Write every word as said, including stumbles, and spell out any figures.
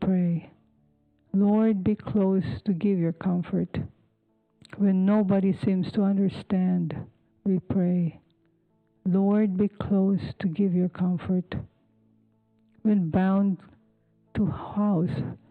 pray. Lord, be close to give your comfort. When nobody seems to understand, we pray. Lord, be close to give your comfort. When bound to house